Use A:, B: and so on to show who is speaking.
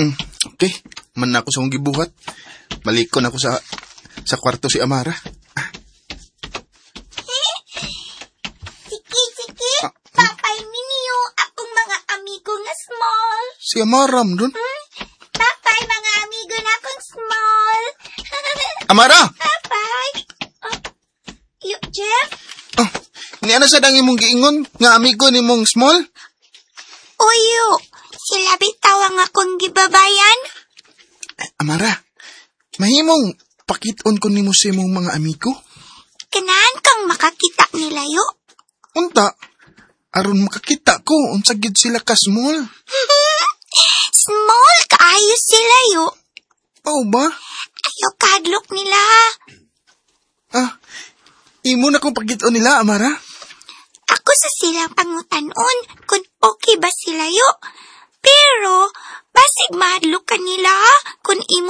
A: Okay, man ako sa kong gibuhat. Balik ko na ako sa kwarto si Amara.
B: Sige. Papay ninyo akong mga amigo nga small.
A: Si Amara mo dun?
B: Papay mga amigo na akong small.
A: Amara!
B: Papay. Jeff?
A: Niya na sa dang imong giingon nga amigo ni mong small?
B: Uyo, sila bitawang akong gibabayan.
A: Amara, mahimong pakit-on ko nimo sa imong mga amigo?
B: Ganahan kang makakita nila yo.
A: Unta, aron makakita ko unsa gyud sila ka small.
B: Small kaayo sila yo.
A: Oh ba?
B: Ayaw kahadlok nila.
A: Imo na kong pakit-on nila, Amara?
B: Ako sa silang pangutanon kung okay ba sila yo. Pero, basig mahadlok ka nila kung imo